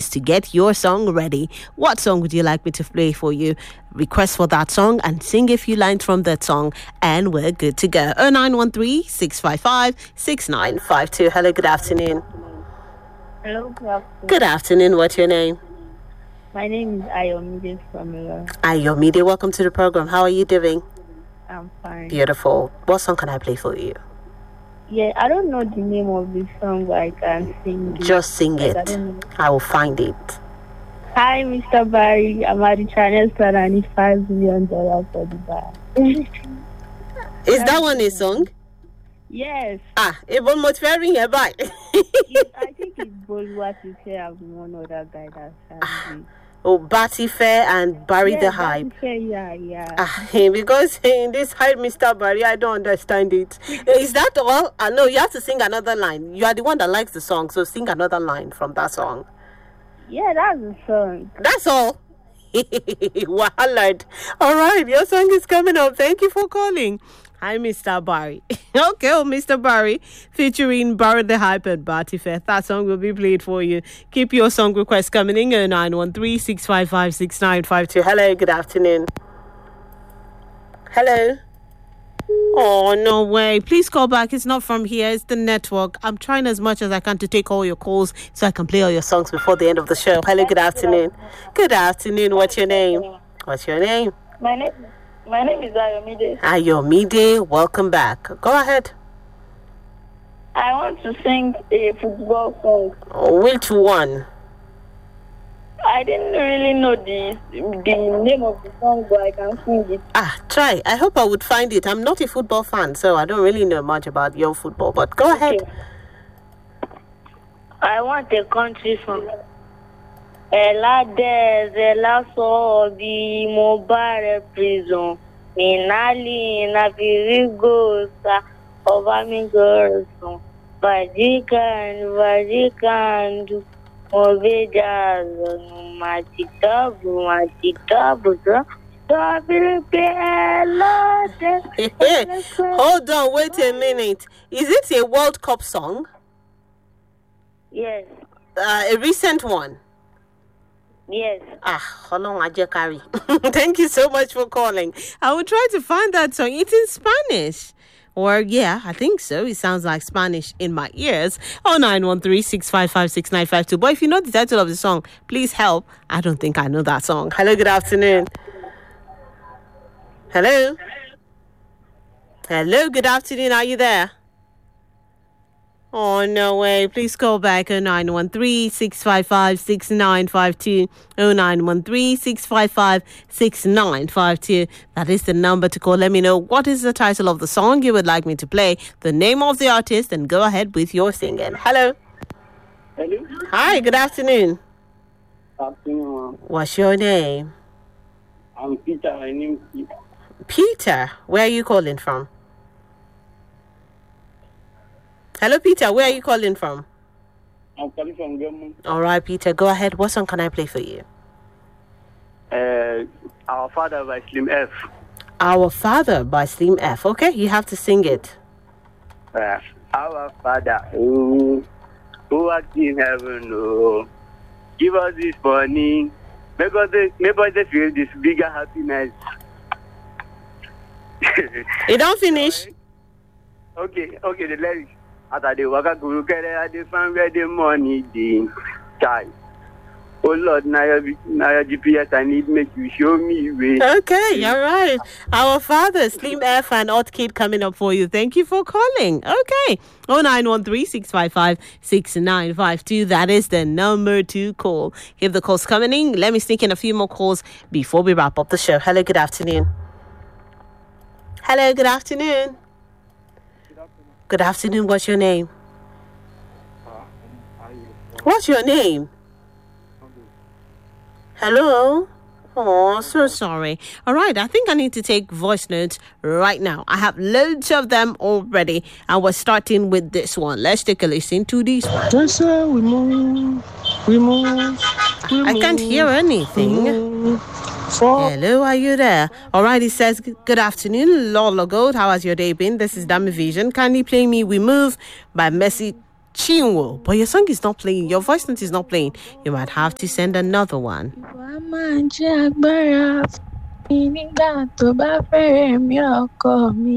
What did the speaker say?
just to get your song ready. What song would you like me to play for you? Request for that song and sing a few lines from that song, and we're good to go. 0913-655-6952. Hello, good afternoon. Hello, good afternoon. Good afternoon. What's your name? My name is Ayomide from Ilorin. Ayomide, welcome to the program. How are you doing? I'm fine. Beautiful. What song can I play for you? Yeah, I don't know the name of the song, but I can sing it. Just sing Like, it. I don't know. I will find it. Hi, Mr. Barry. I'm at the Chinese plan. I need $5 million for the bar. Is that one a song? Yes. Even motivating here, bye. I think it's Bolwa to say I'm one other guy that sang it. Oh, Batty Fair and Barry the Hype. Yeah. Because in this Hype, Mr. Barry, I don't understand it. Is that all? No, you have to sing another line. You are the one that likes the song, so sing another line from that song. Yeah, that's the song. That's all. Wahalaid. All right, your song is coming up. Thank you for calling. Hi, Mr. Barry. Okay, Mr. Barry, featuring Barry the Hype and Batty Fair. That song will be played for you. Keep your song request coming in 0913-655-6952. Hello, good afternoon. Hello. Oh, no way. Please call back. It's not from here. It's the network. I'm trying as much as I can to take all your calls so I can play all your songs before the end of the show. Hello, good afternoon. Good afternoon. What's your name? What's your name? My name is Ayomide. Ayomide, welcome back. Go ahead. I want to sing a football song. Which one? I didn't really know the name of the song, but I can sing it. Try. I hope I would find it. I'm not a football fan, so I don't really know much about your football, but go ahead. Okay. I want a country song. Ela ela so bi mobile prison. Minali na virigosa ovamigoso. Vajikan movejazo matitabu. Hold on, wait a minute. Is it a World Cup song? Yes. A recent one? Yes. Thank you so much for calling. I will try to find that song. It's in Spanish. Or, yeah, I think so. It sounds like Spanish in my ears. 0913-655-6952. But if you know the title of the song, please help. I don't think I know that song. Hello, good afternoon. Hello? Hello, good afternoon. Are you there? Oh, no way. Please call back 0913-655-6952. 0913-655-6952. That is the number to call. Let me know what is the title of the song you would like me to play, the name of the artist, and go ahead with your singing. Hello. Hello. Hi, good afternoon. Afternoon. What's your name? I'm Peter. My name is Peter. Peter, where are you calling from? Hello, Peter. Where are you calling from? I'm calling from Gemu. All right, Peter. Go ahead. What song can I play for you? Our Father by Slim F. Our Father by Slim F. Okay, you have to sing it. Our Father, who art in heaven, give us this morning. Make us feel this bigger happiness. You don't finish? Okay, the lyrics. After the waka guru kere, I find where the money dey. Child. Oh Lord, now your GPS, I need make you show me way. Okay, all right. Our Father, Slim F and Odd Kid coming up for you. Thank you for calling. Okay. 0913-655-6952. That is the number to call. If the call's coming in, let me sneak in a few more calls before we wrap up the show. Hello, good afternoon. Hello, good afternoon. Good afternoon. What's your name? What's your name? Hello? Oh, so sorry. All right, I think I need to take voice notes right now. I have loads of them already, and we're starting with this one. Let's take a listen to this one. Just we move. I can't hear anything. Hello, are you there? All right, it says, good afternoon, Lola Gold. How has your day been? This is Dami Vision. Kindly play me We Move by Mercy Chinwo, but your song is not playing. Your voice note is not playing. You might have to send another one. Ìwà máa jẹ́ agbára fún mi nígbà tó bá fẹ́rẹ̀ mi ọkọ mi.